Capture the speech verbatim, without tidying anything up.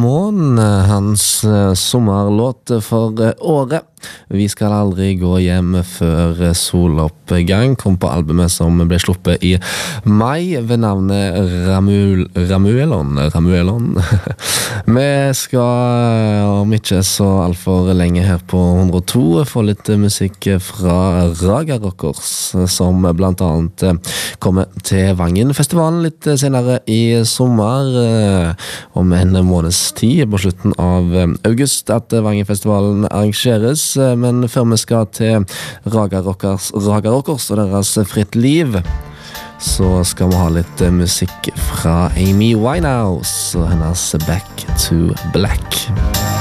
Ramón, hans eh, sommerlåt for eh, året. Vi skal aldri gå hjem før soloppgang kom på albumet som ble sluppet i mai ved navnet Ramul, Ramuelon. Ramuelon. Vi skal om ikke så alt for lenge her på hundre og to få litt musikk fra Raga Rockers, som blant annet kommer til Vangenfestivalen litt senere i sommer, om en måneds tid på slutten av august at Vangenfestivalen arrangeres. Men før vi skal til Raga Rockers, Raga Rockers og deres Fritt Liv, så skal vi ha litt musikk fra Amy Winehouse og hennes Back to Black.